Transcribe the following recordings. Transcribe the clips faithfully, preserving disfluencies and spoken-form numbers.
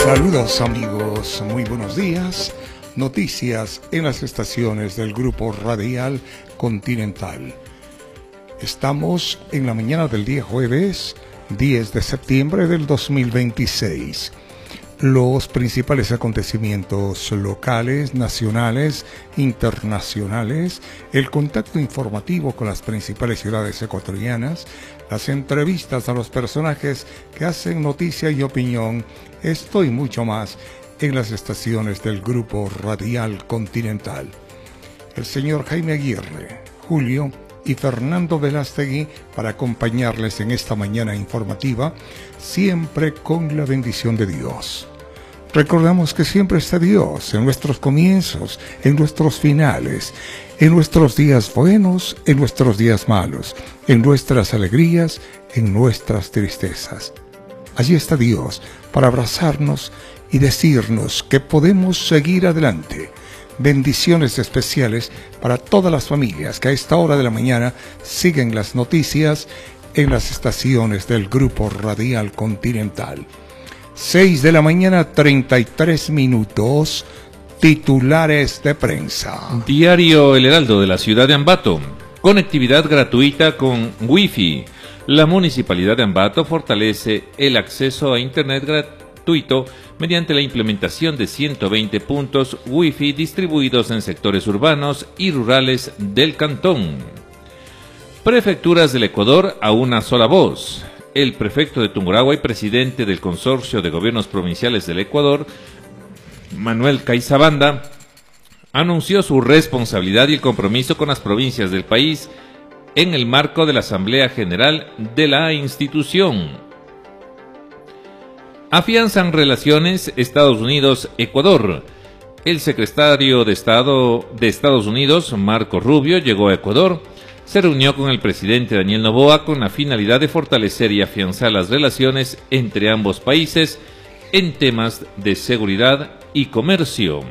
Saludos amigos, muy buenos días. Noticias en las estaciones del Grupo Radial Continental. Estamos en la mañana del día jueves, diez de septiembre del dos mil veintiséis. Los principales acontecimientos locales, nacionales, internacionales, el contacto informativo con las principales ciudades ecuatorianas, las entrevistas a los personajes que hacen noticia y opinión, esto y mucho más en las estaciones del Grupo Radial Continental. El señor Jaime Aguirre, Julio y Fernando Velástegui para acompañarles en esta mañana informativa, siempre con la bendición de Dios. Recordamos que siempre está Dios en nuestros comienzos, en nuestros finales, en nuestros días buenos, en nuestros días malos, en nuestras alegrías, en nuestras tristezas. Allí está Dios para abrazarnos y decirnos que podemos seguir adelante. Bendiciones especiales para todas las familias que a esta hora de la mañana siguen las noticias en las estaciones del Grupo Radial Continental. seis de la mañana, treinta y tres minutos, titulares de prensa. Diario El Heraldo de la ciudad de Ambato. Conectividad gratuita con Wi-Fi. La Municipalidad de Ambato fortalece el acceso a Internet gratuito mediante la implementación de ciento veinte puntos Wi-Fi distribuidos en sectores urbanos y rurales del cantón. Prefecturas del Ecuador a una sola voz. El prefecto de Tungurahua y presidente del Consorcio de Gobiernos Provinciales del Ecuador, Manuel Caizabanda, anunció su responsabilidad y el compromiso con las provincias del país en el marco de la Asamblea General de la institución. Afianzan relaciones Estados Unidos-Ecuador. El secretario de Estado de Estados Unidos, Marco Rubio, llegó a Ecuador. Se reunió con el presidente Daniel Noboa con la finalidad de fortalecer y afianzar las relaciones entre ambos países en temas de seguridad y comercio.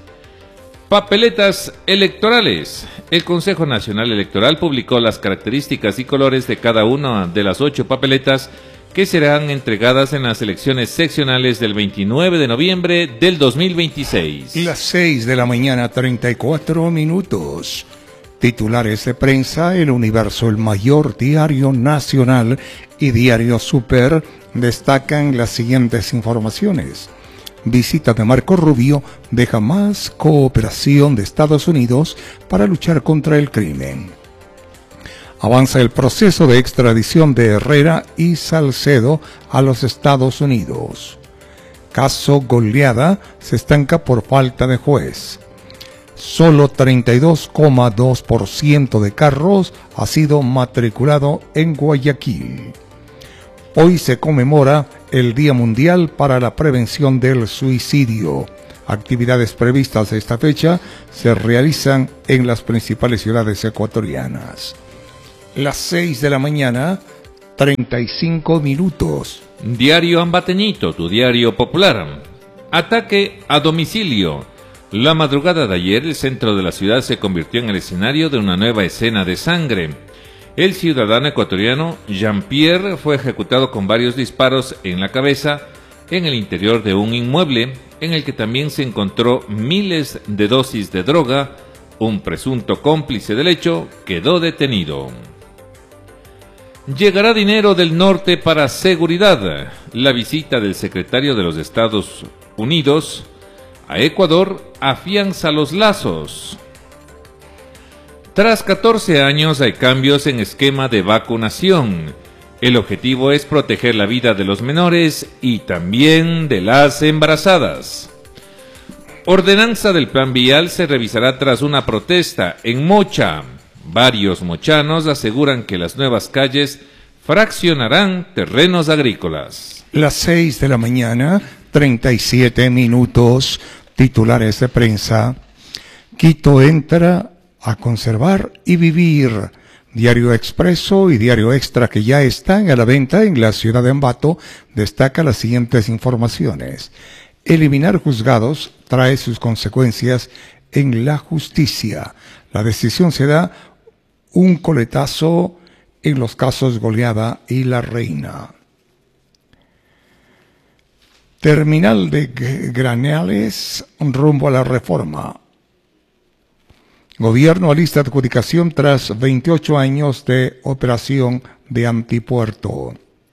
Papeletas electorales. El Consejo Nacional Electoral publicó las características y colores de cada una de las ocho papeletas que serán entregadas en las elecciones seccionales del veintinueve de noviembre del dos mil veintiséis. Las seis de la mañana, treinta y cuatro minutos. Titulares de prensa. El Universo, el mayor diario nacional y diario Super, destacan las siguientes informaciones. Visita de Marco Rubio deja más cooperación de Estados Unidos para luchar contra el crimen. Avanza el proceso de extradición de Herrera y Salcedo a los Estados Unidos. Caso Goleada se estanca por falta de juez. Solo treinta y dos coma dos por ciento de carros ha sido matriculado en Guayaquil. Hoy se conmemora el Día Mundial para la Prevención del Suicidio. Actividades previstas a esta fecha se realizan en las principales ciudades ecuatorianas. Las seis de la mañana, treinta y cinco minutos. Diario Ambateñito, tu diario popular. Ataque a domicilio. La madrugada de ayer, el centro de la ciudad se convirtió en el escenario de una nueva escena de sangre. El ciudadano ecuatoriano Jean-Pierre fue ejecutado con varios disparos en la cabeza en el interior de un inmueble en el que también se encontró miles de dosis de droga. Un presunto cómplice del hecho quedó detenido. Llegará dinero del norte para seguridad. La visita del secretario de los Estados Unidos a Ecuador afianza los lazos. Tras catorce años hay cambios en esquema de vacunación. El objetivo es proteger la vida de los menores y también de las embarazadas. Ordenanza del plan vial se revisará tras una protesta en Mocha. Varios mochanos aseguran que las nuevas calles fraccionarán terrenos agrícolas. Las seis de la mañana, treinta y siete minutos. Titulares de prensa. Quito entra a conservar y vivir. Diario Expreso y Diario Extra, que ya están a la venta en la ciudad de Ambato, destaca las siguientes informaciones. Eliminar juzgados trae sus consecuencias en la justicia. La decisión se da un coletazo en los casos Goleada y La Reina. Terminal de Graneales rumbo a la reforma. Gobierno alista adjudicación tras veintiocho años de operación de antipuerto.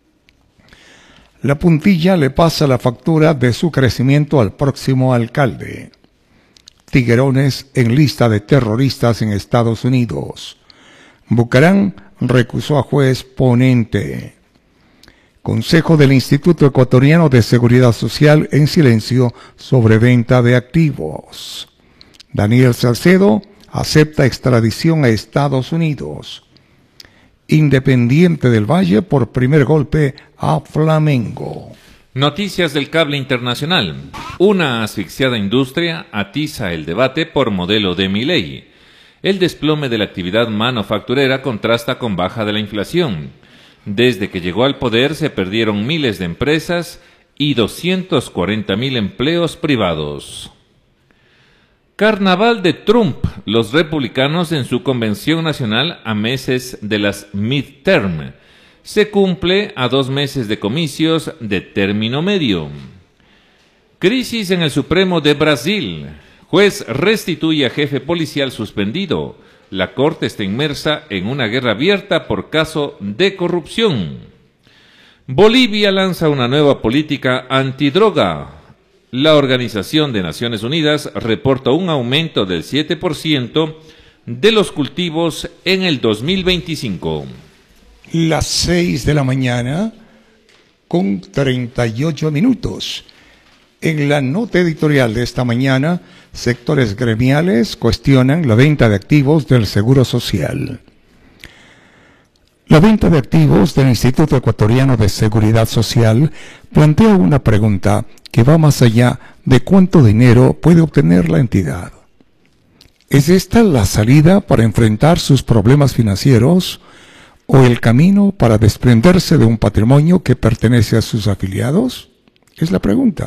La Puntilla le pasa la factura de su crecimiento al próximo alcalde. Tiguerones en lista de terroristas en Estados Unidos. Bucarán recusó a juez ponente. Consejo del Instituto Ecuatoriano de Seguridad Social en silencio sobre venta de activos. Daniel Salcedo acepta extradición a Estados Unidos. Independiente del Valle por primer golpe a Flamengo. Noticias del cable internacional. Una asfixiada industria atiza el debate por modelo de Milei. El desplome de la actividad manufacturera contrasta con baja de la inflación. Desde que llegó al poder se perdieron miles de empresas y doscientos cuarenta mil empleos privados. Carnaval de Trump. Los republicanos en su convención nacional a meses de las midterm. Se cumple a dos meses de comicios de término medio. Crisis en el Supremo de Brasil. Juez restituye a jefe policial suspendido. La Corte está inmersa en una guerra abierta por caso de corrupción. Bolivia lanza una nueva política antidroga. La Organización de Naciones Unidas reporta un aumento del siete por ciento de los cultivos en el dos mil veinticinco. Las seis de la mañana con treinta y ocho minutos. En la nota editorial de esta mañana, sectores gremiales cuestionan la venta de activos del Seguro Social. La venta de activos del Instituto Ecuatoriano de Seguridad Social plantea una pregunta que va más allá de cuánto dinero puede obtener la entidad. ¿Es esta la salida para enfrentar sus problemas financieros o el camino para desprenderse de un patrimonio que pertenece a sus afiliados? Es la pregunta.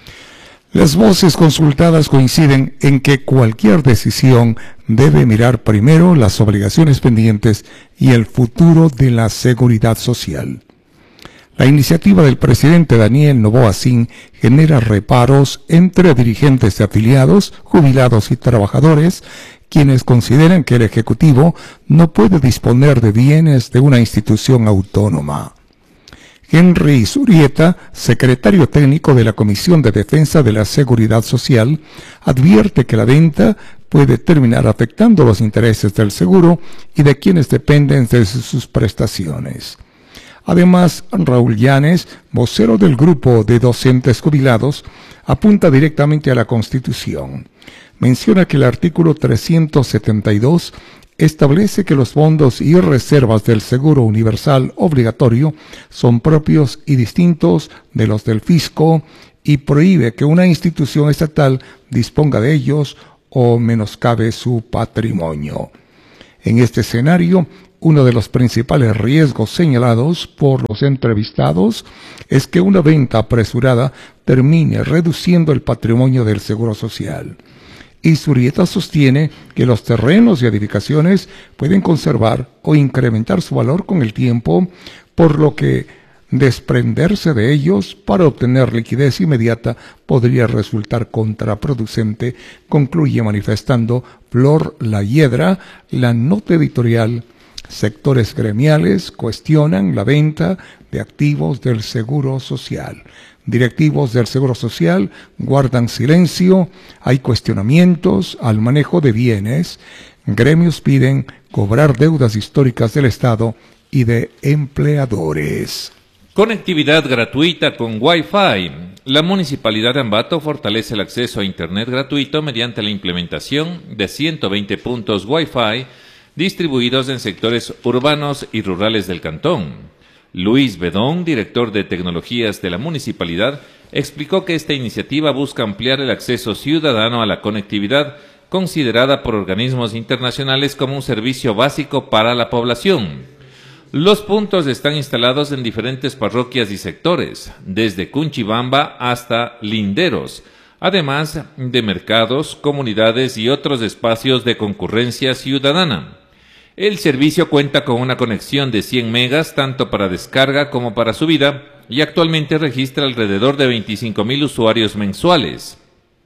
Las voces consultadas coinciden en que cualquier decisión debe mirar primero las obligaciones pendientes y el futuro de la seguridad social. La iniciativa del presidente Daniel Noboa Sin genera reparos entre dirigentes de afiliados, jubilados y trabajadores, quienes consideran que el Ejecutivo no puede disponer de bienes de una institución autónoma. Henry Zurieta, secretario técnico de la Comisión de Defensa de la Seguridad Social, advierte que la venta puede terminar afectando los intereses del seguro y de quienes dependen de sus prestaciones. Además, Raúl Llanes, vocero del grupo de docentes jubilados, apunta directamente a la Constitución. Menciona que el artículo trescientos setenta y dos establece que los fondos y reservas del seguro universal obligatorio son propios y distintos de los del fisco y prohíbe que una institución estatal disponga de ellos o menoscabe su patrimonio. En este escenario, uno de los principales riesgos señalados por los entrevistados es que una venta apresurada termine reduciendo el patrimonio del Seguro Social. Y Zurieta sostiene que los terrenos y edificaciones pueden conservar o incrementar su valor con el tiempo, por lo que desprenderse de ellos para obtener liquidez inmediata podría resultar contraproducente, concluye manifestando Flor La Hiedra. La nota editorial. Sectores gremiales cuestionan la venta de activos del Seguro Social. Directivos del Seguro Social guardan silencio, hay cuestionamientos al manejo de bienes, gremios piden cobrar deudas históricas del Estado y de empleadores. Conectividad gratuita con Wi-Fi. La Municipalidad de Ambato fortalece el acceso a Internet gratuito mediante la implementación de ciento veinte puntos Wi-Fi distribuidos en sectores urbanos y rurales del cantón. Luis Bedón, director de tecnologías de la municipalidad, explicó que esta iniciativa busca ampliar el acceso ciudadano a la conectividad, considerada por organismos internacionales como un servicio básico para la población. Los puntos están instalados en diferentes parroquias y sectores, desde Cunchibamba hasta Linderos, además de mercados, comunidades y otros espacios de concurrencia ciudadana. El servicio cuenta con una conexión de cien megas tanto para descarga como para subida y actualmente registra alrededor de veinticinco mil usuarios mensuales.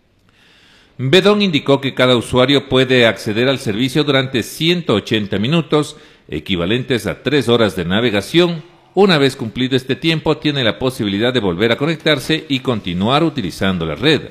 Bedón indicó que cada usuario puede acceder al servicio durante ciento ochenta minutos, equivalentes a tres horas de navegación. Una vez cumplido este tiempo, tiene la posibilidad de volver a conectarse y continuar utilizando la red.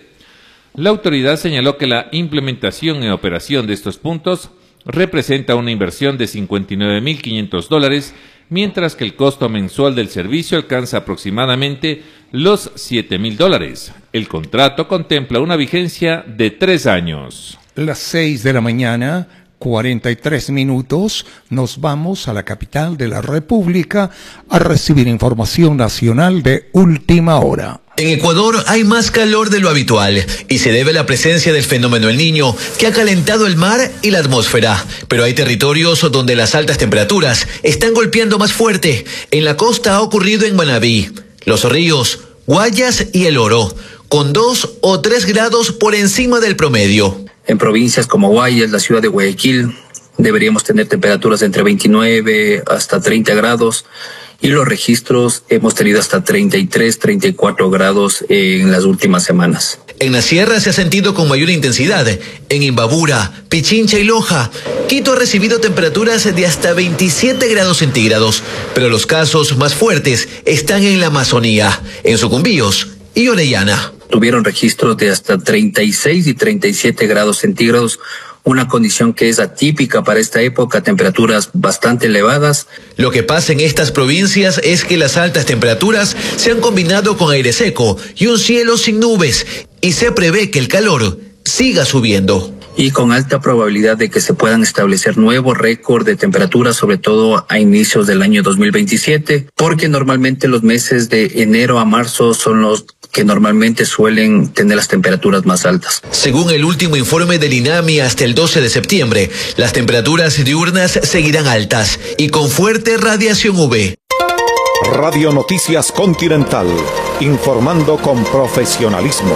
La autoridad señaló que la implementación y operación de estos puntos representa una inversión de cincuenta y nueve mil quinientos dólares, mientras que el costo mensual del servicio alcanza aproximadamente los siete mil dólares. El contrato contempla una vigencia de tres años. Las seis de la mañana, cuarenta y tres minutos, nos vamos a la capital de la República a recibir información nacional de última hora. En Ecuador hay más calor de lo habitual y se debe a la presencia del fenómeno El Niño, que ha calentado el mar y la atmósfera. Pero hay territorios donde las altas temperaturas están golpeando más fuerte. En la costa ha ocurrido en Manabí, Los Ríos, Guayas y El Oro, con dos o tres grados por encima del promedio. En provincias como Guayas, la ciudad de Guayaquil, deberíamos tener temperaturas entre veintinueve hasta treinta grados. Y los registros hemos tenido hasta treinta y tres, treinta y cuatro grados en las últimas semanas. En la sierra se ha sentido con mayor intensidad. En Imbabura, Pichincha y Loja, Quito ha recibido temperaturas de hasta veintisiete grados centígrados. Pero los casos más fuertes están en la Amazonía, en Sucumbíos y Orellana. Tuvieron registros de hasta treinta y seis y treinta y siete grados centígrados, una condición que es atípica para esta época, temperaturas bastante elevadas. Lo que pasa en estas provincias es que las altas temperaturas se han combinado con aire seco y un cielo sin nubes, y se prevé que el calor siga subiendo. Y con alta probabilidad de que se puedan establecer nuevos récords de temperatura, sobre todo a inicios del año dos mil veintisiete, porque normalmente los meses de enero a marzo son los que normalmente suelen tener las temperaturas más altas. Según el último informe del INAMI, hasta el doce de septiembre, las temperaturas diurnas seguirán altas y con fuerte radiación U V. Radio Noticias Continental, informando con profesionalismo.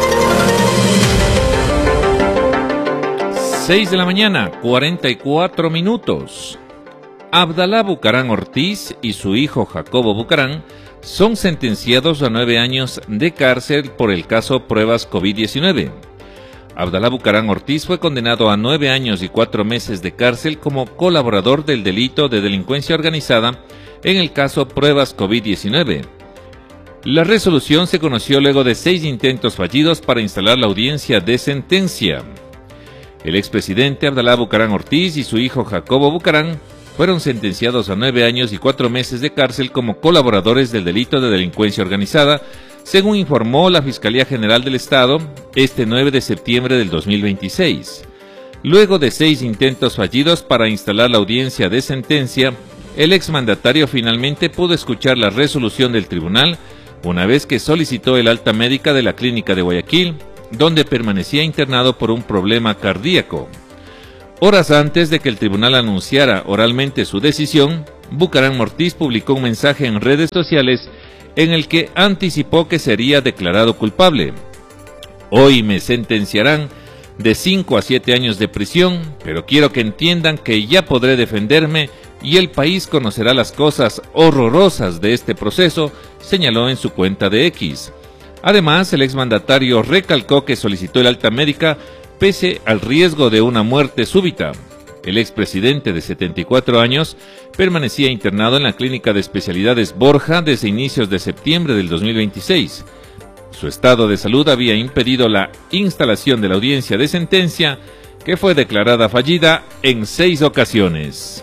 seis de la mañana, cuarenta y cuatro minutos. Abdalá Bucarán Ortiz y su hijo Jacobo Bucarán son sentenciados a nueve años de cárcel por el caso Pruebas COVID diecinueve. Abdalá Bucarán Ortiz fue condenado a nueve años y cuatro meses de cárcel como colaborador del delito de delincuencia organizada en el caso Pruebas COVID diecinueve. La resolución se conoció luego de seis intentos fallidos para instalar la audiencia de sentencia. El expresidente Abdalá Bucarán Ortiz y su hijo Jacobo Bucarán fueron sentenciados a nueve años y cuatro meses de cárcel como colaboradores del delito de delincuencia organizada, según informó la Fiscalía General del Estado este nueve de septiembre del dos mil veintiséis. Luego de seis intentos fallidos para instalar la audiencia de sentencia, el exmandatario finalmente pudo escuchar la resolución del tribunal, una vez que solicitó el alta médica de la clínica de Guayaquil, donde permanecía internado por un problema cardíaco. Horas antes de que el tribunal anunciara oralmente su decisión, Bucarán Ortiz publicó un mensaje en redes sociales en el que anticipó que sería declarado culpable. Hoy me sentenciarán de cinco a siete años de prisión, pero quiero que entiendan que ya podré defenderme y el país conocerá las cosas horrorosas de este proceso, señaló en su cuenta de X. Además, el exmandatario recalcó que solicitó el alta médica pese al riesgo de una muerte súbita. El expresidente de setenta y cuatro años permanecía internado en la clínica de especialidades Borja desde inicios de septiembre del dos mil veintiséis. Su estado de salud había impedido la instalación de la audiencia de sentencia, que fue declarada fallida en seis ocasiones.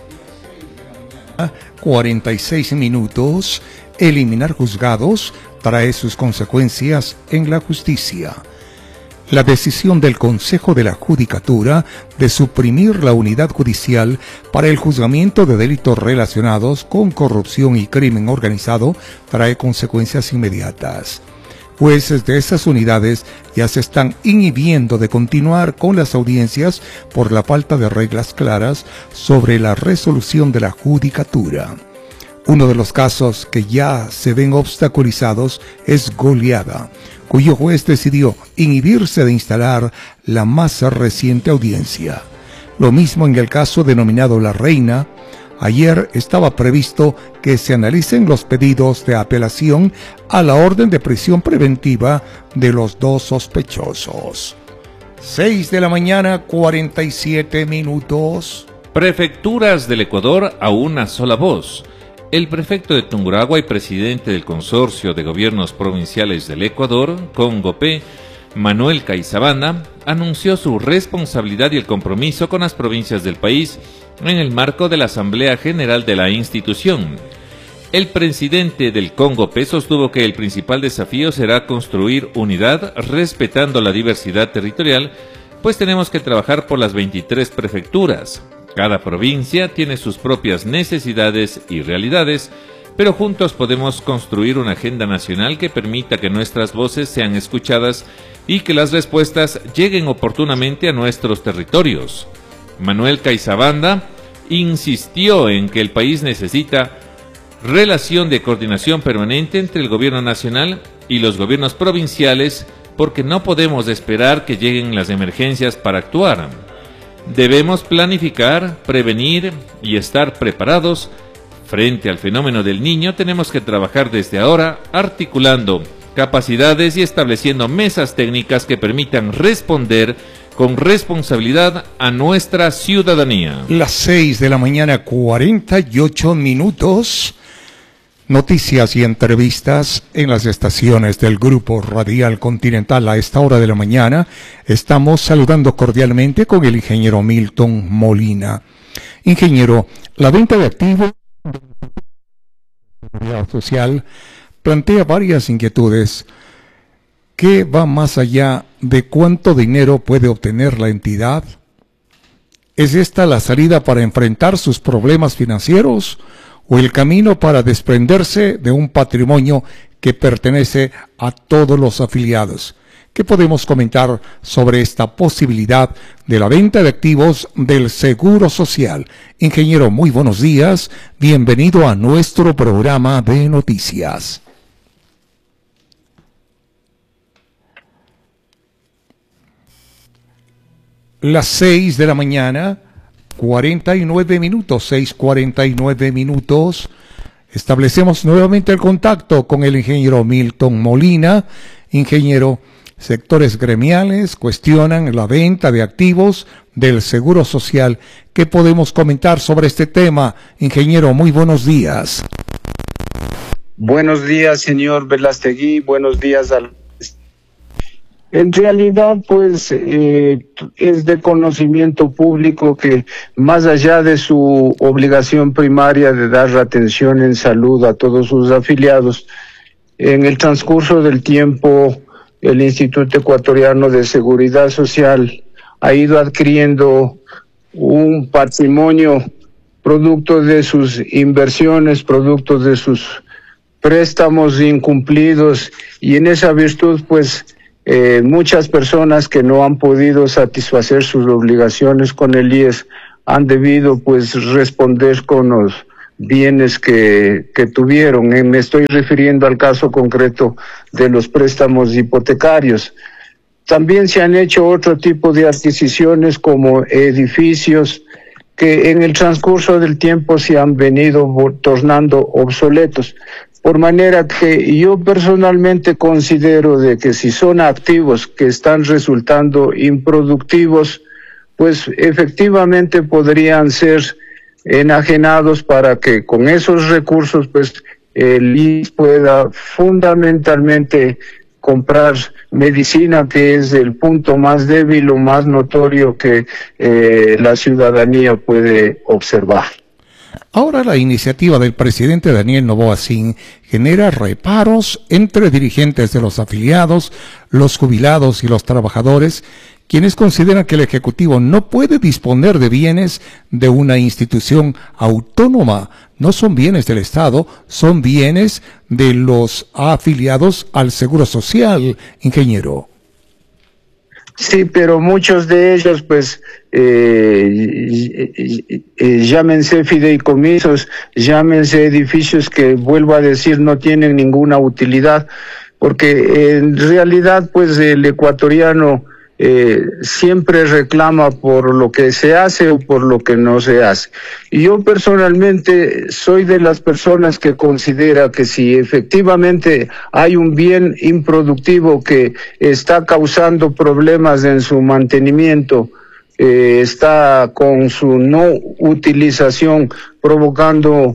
cuarenta y seis minutos. Eliminar juzgados trae sus consecuencias en la justicia. La decisión del Consejo de la Judicatura de suprimir la unidad judicial para el juzgamiento de delitos relacionados con corrupción y crimen organizado trae consecuencias inmediatas. Jueces de esas unidades ya se están inhibiendo de continuar con las audiencias por la falta de reglas claras sobre la resolución de la Judicatura. Uno de los casos que ya se ven obstaculizados es Goliada, cuyo juez decidió inhibirse de instalar la más reciente audiencia. Lo mismo en el caso denominado La Reina, Ayer estaba previsto que se analicen los pedidos de apelación a la orden de prisión preventiva de los dos sospechosos. seis de la mañana, cuarenta y siete minutos. Prefecturas del Ecuador a una sola voz. El prefecto de Tungurahua y presidente del Consorcio de Gobiernos Provinciales del Ecuador, CONGOPE, Manuel Caizabanda, anunció su responsabilidad y el compromiso con las provincias del país en el marco de la Asamblea General de la institución. El presidente del CONGOPE sostuvo que el principal desafío será construir unidad respetando la diversidad territorial, pues tenemos que trabajar por las veintitrés prefecturas. Cada provincia tiene sus propias necesidades y realidades, pero juntos podemos construir una agenda nacional que permita que nuestras voces sean escuchadas y que las respuestas lleguen oportunamente a nuestros territorios. Manuel Caizabanda insistió en que el país necesita relación de coordinación permanente entre el gobierno nacional y los gobiernos provinciales, porque no podemos esperar que lleguen las emergencias para actuar. Debemos planificar, prevenir y estar preparados. Frente al fenómeno del Niño tenemos que trabajar desde ahora, articulando capacidades y estableciendo mesas técnicas que permitan responder con responsabilidad a nuestra ciudadanía. Las seis de la mañana, cuarenta y ocho minutos. Noticias y entrevistas en las estaciones del Grupo Radial Continental. A esta hora de la mañana estamos saludando cordialmente con el ingeniero Milton Molina. Ingeniero, la venta de activos de la Seguridad Social plantea varias inquietudes que van más allá de cuánto dinero puede obtener la entidad. ¿Es esta la salida para enfrentar sus problemas financieros o el camino para desprenderse de un patrimonio que pertenece a todos los afiliados? ¿Qué podemos comentar sobre esta posibilidad de la venta de activos del Seguro Social? Ingeniero, muy buenos días. Bienvenido a nuestro programa de noticias. Las seis de la mañana, cuarenta y nueve minutos, seis cuarenta y nueve minutos. Establecemos nuevamente el contacto con el ingeniero Milton Molina. Ingeniero, sectores gremiales cuestionan la venta de activos del Seguro Social. ¿Qué podemos comentar sobre este tema? Ingeniero, muy buenos días. Buenos días, señor Velastegui. Buenos días al... En realidad, pues, eh, es de conocimiento público que más allá de su obligación primaria de dar atención en salud a todos sus afiliados, en el transcurso del tiempo, el Instituto Ecuatoriano de Seguridad Social ha ido adquiriendo un patrimonio producto de sus inversiones, producto de sus préstamos incumplidos, y en esa virtud, pues, Eh, muchas personas que no han podido satisfacer sus obligaciones con el I E S han debido pues responder con los bienes que, que tuvieron. Eh, me estoy refiriendo al caso concreto de los préstamos hipotecarios. También se han hecho otro tipo de adquisiciones como edificios que en el transcurso del tiempo se han venido tornando obsoletos. Por manera que yo personalmente considero de que si son activos que están resultando improductivos, pues efectivamente podrían ser enajenados para que con esos recursos pues el I E S pueda fundamentalmente comprar medicina, que es el punto más débil o más notorio que eh, la ciudadanía puede observar. Ahora la iniciativa del presidente Daniel Noboa Sin genera reparos entre dirigentes de los afiliados, los jubilados y los trabajadores, quienes consideran que el Ejecutivo no puede disponer de bienes de una institución autónoma. No son bienes del Estado, son bienes de los afiliados al Seguro Social, ingeniero. Sí, pero muchos de ellos, pues, eh, eh, llámense fideicomisos, llámense edificios que, vuelvo a decir, no tienen ninguna utilidad, porque en realidad, pues, el ecuatoriano eh, siempre reclama por lo que se hace o por lo que no se hace. Y yo personalmente soy de las personas que considera que si efectivamente hay un bien improductivo que está causando problemas en su mantenimiento, eh, está con su no utilización provocando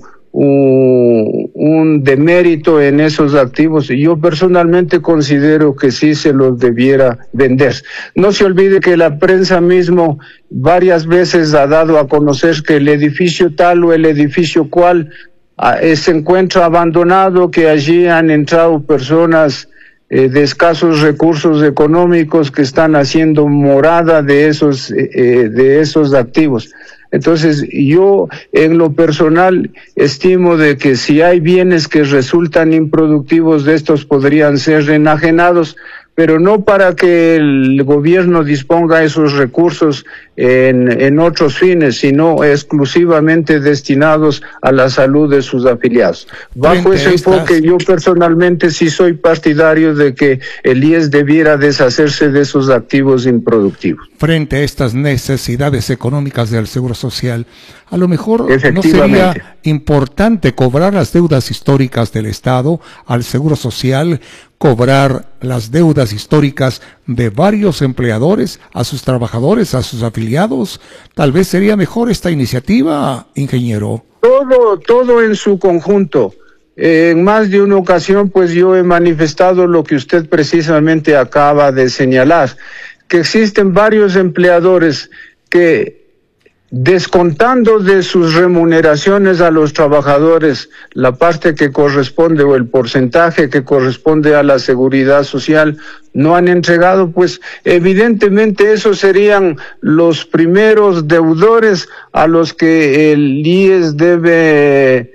Un, un demérito en esos activos, y yo personalmente considero que sí se los debiera vender. No se olvide que la prensa mismo varias veces ha dado a conocer que el edificio tal o el edificio cual ah, se encuentra abandonado, que allí han entrado personas eh, de escasos recursos económicos que están haciendo morada de esos, eh, de esos activos. Entonces, yo en lo personal estimo de que si hay bienes que resultan improductivos, de estos podrían ser enajenados, pero no para que el gobierno disponga esos recursos en, en otros fines, sino exclusivamente destinados a la salud de sus afiliados. Bajo Frente ese a estas... enfoque, yo personalmente sí soy partidario de que el I E S debiera deshacerse de esos activos improductivos. Frente a estas necesidades económicas del Seguro Social, a lo mejor no sería importante cobrar las deudas históricas del Estado al Seguro Social, cobrar las deudas históricas de varios empleadores a sus trabajadores, a sus afiliados. Tal vez sería mejor esta iniciativa, ingeniero. Todo, todo en su conjunto. Eh, en más de una ocasión, pues yo he manifestado lo que usted precisamente acaba de señalar, que existen varios empleadores que, descontando de sus remuneraciones a los trabajadores la parte que corresponde o el porcentaje que corresponde a la seguridad social, no han entregado, pues evidentemente esos serían los primeros deudores a los que el I E S debe,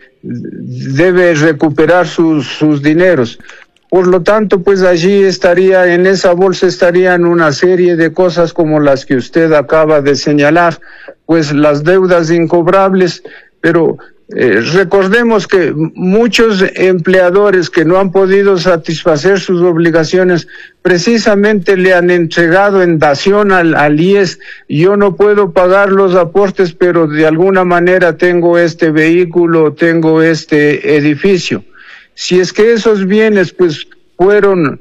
debe recuperar sus, sus dineros. Por lo tanto, pues allí estaría, en esa bolsa estarían una serie de cosas como las que usted acaba de señalar, pues las deudas incobrables, pero eh, recordemos que muchos empleadores que no han podido satisfacer sus obligaciones precisamente le han entregado en dación al, al I E S. Yo no puedo pagar los aportes, pero de alguna manera tengo este vehículo, tengo este edificio. Si es que esos bienes pues fueron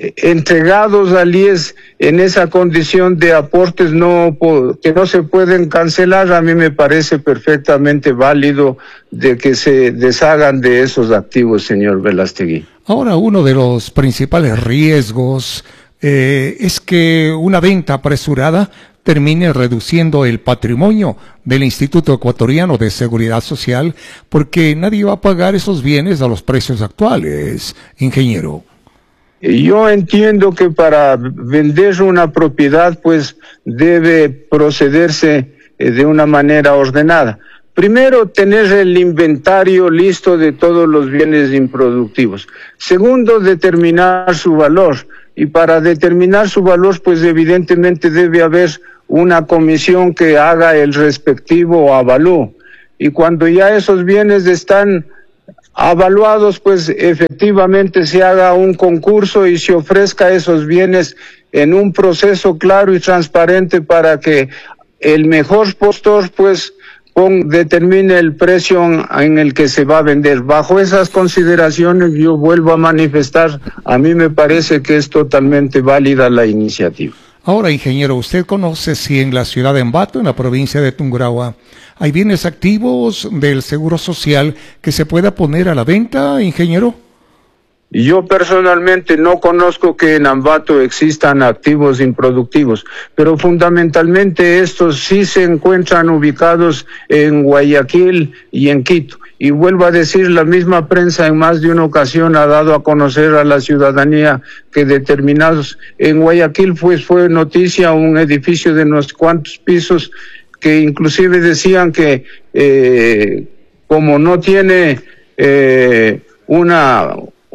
entregados al I E S en esa condición de aportes no que no se pueden cancelar, a mí me parece perfectamente válido de que se deshagan de esos activos, señor Velastegui. Ahora, uno de los principales riesgos eh, es que una venta apresurada termine reduciendo el patrimonio del Instituto Ecuatoriano de Seguridad Social, porque nadie va a pagar esos bienes a los precios actuales, ingeniero. Yo entiendo que para vender una propiedad, pues debe procederse eh, de una manera ordenada. Primero, tener el inventario listo de todos los bienes improductivos. Segundo, determinar su valor. Y para determinar su valor, pues evidentemente debe haber una comisión que haga el respectivo avalúo. Y cuando ya esos bienes están avaluados, pues efectivamente se haga un concurso y se ofrezca esos bienes en un proceso claro y transparente para que el mejor postor pues pon, determine el precio en el que se va a vender. Bajo esas consideraciones yo vuelvo a manifestar, a mí me parece que es totalmente válida la iniciativa. Ahora, ingeniero, ¿usted conoce si en la ciudad de Ambato, en la provincia de Tungurahua, hay bienes activos del Seguro Social que se pueda poner a la venta, ingeniero? Yo personalmente no conozco que en Ambato existan activos improductivos, pero fundamentalmente estos sí se encuentran ubicados en Guayaquil y en Quito. Y vuelvo a decir, la misma prensa en más de una ocasión ha dado a conocer a la ciudadanía que determinados, en Guayaquil pues fue noticia un edificio de unos cuantos pisos que inclusive decían que eh, como no tiene eh, una,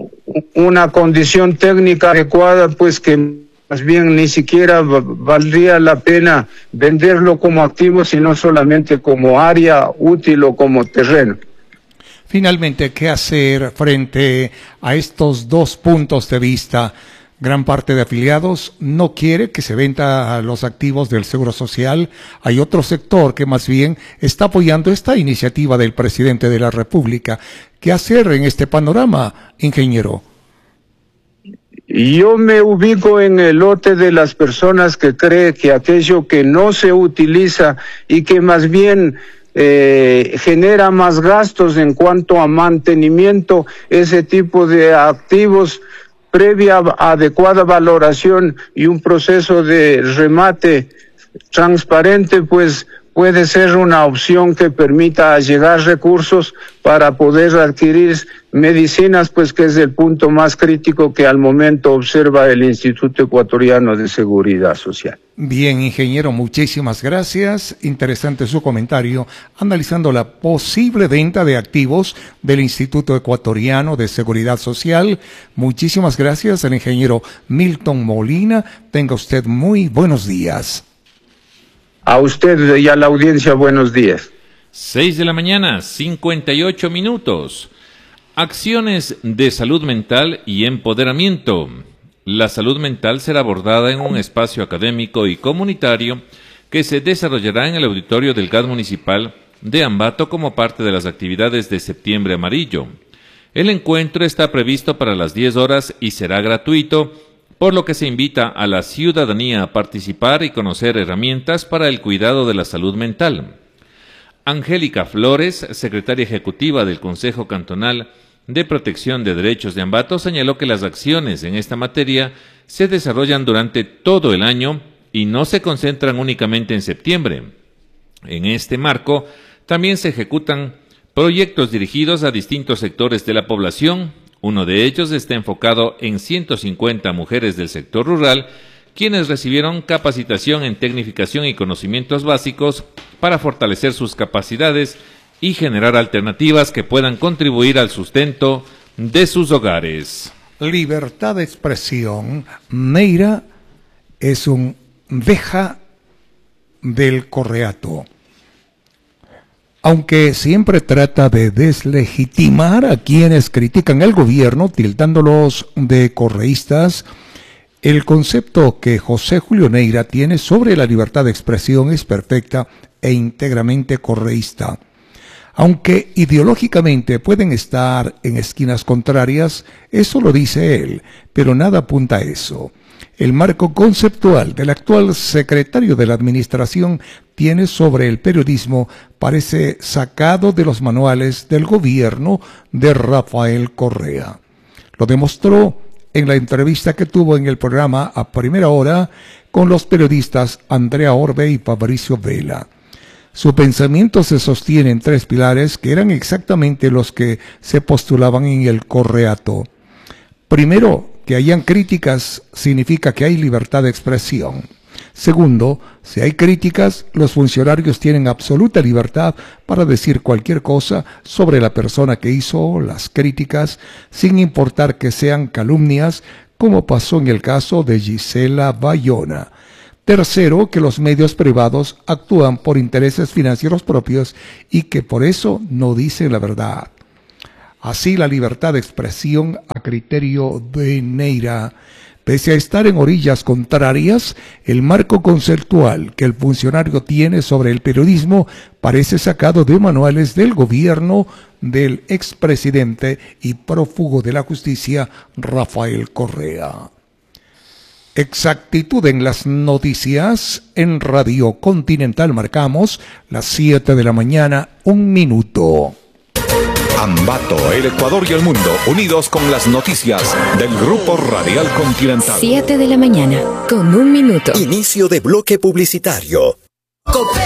una condición técnica adecuada, pues que más bien ni siquiera valdría la pena venderlo como activo, sino solamente como área útil o como terreno. Finalmente, ¿qué hacer frente a estos dos puntos de vista Gran parte de afiliados no quiere que se venda a los activos del Seguro Social. Hay otro sector que más bien está apoyando esta iniciativa del presidente de la República. ¿Qué hacer en este panorama, ingeniero? Yo me ubico en el lote de las personas que cree que aquello que no se utiliza y que más bien eh, genera más gastos en cuanto a mantenimiento, ese tipo de activos, previa adecuada valoración y un proceso de remate transparente, pues puede ser una opción que permita llegar recursos para poder adquirir medicinas, pues que es el punto más crítico que al momento observa el Instituto Ecuatoriano de Seguridad Social. Bien, ingeniero, muchísimas gracias. Interesante su comentario, analizando la posible venta de activos del Instituto Ecuatoriano de Seguridad Social. Muchísimas gracias al ingeniero Milton Molina. Tenga usted muy buenos días. A usted y a la audiencia, buenos días. seis de la mañana, cincuenta y ocho minutos. Acciones de salud mental y empoderamiento. La salud mental será abordada en un espacio académico y comunitario que se desarrollará en el auditorio del G A D municipal de Ambato como parte de las actividades de Septiembre Amarillo. El encuentro está previsto para las diez horas y será gratuito, por lo que se invita a la ciudadanía a participar y conocer herramientas para el cuidado de la salud mental. Angélica Flores, secretaria ejecutiva del Consejo Cantonal de Protección de Derechos de Ambato, señaló que las acciones en esta materia se desarrollan durante todo el año y no se concentran únicamente en septiembre. En este marco, también se ejecutan proyectos dirigidos a distintos sectores de la población. Uno de ellos está enfocado en ciento cincuenta mujeres del sector rural, quienes recibieron capacitación en tecnificación y conocimientos básicos para fortalecer sus capacidades y generar alternativas que puedan contribuir al sustento de sus hogares. Libertad de expresión. Neira es un veja del correato. Aunque siempre trata de deslegitimar a quienes critican el gobierno, tildándolos de correístas, el concepto que José Julio Neira tiene sobre la libertad de expresión es perfecta e íntegramente correísta. Aunque ideológicamente pueden estar en esquinas contrarias, eso lo dice él, pero nada apunta a eso. El marco conceptual del actual secretario de la Administración tiene sobre el periodismo parece sacado de los manuales del gobierno de Rafael Correa. Lo demostró en la entrevista que tuvo en el programa A Primera Hora con los periodistas Andrea Orbe y Fabricio Vela. Su pensamiento se sostiene en tres pilares que eran exactamente los que se postulaban en el correato. Primero, que hayan críticas significa que hay libertad de expresión. Segundo, si hay críticas, los funcionarios tienen absoluta libertad para decir cualquier cosa sobre la persona que hizo las críticas, sin importar que sean calumnias, como pasó en el caso de Gisela Bayona. Tercero, que los medios privados actúan por intereses financieros propios y que por eso no dicen la verdad. Así, la libertad de expresión a criterio de Neira, pese a estar en orillas contrarias, el marco conceptual que el funcionario tiene sobre el periodismo parece sacado de manuales del gobierno del expresidente y prófugo de la justicia Rafael Correa. Exactitud en las noticias. En Radio Continental marcamos las siete de la mañana, un minuto. Ambato, el Ecuador y el mundo, unidos con las noticias del Grupo Radial Continental. siete de la mañana, con un minuto. Inicio de bloque publicitario.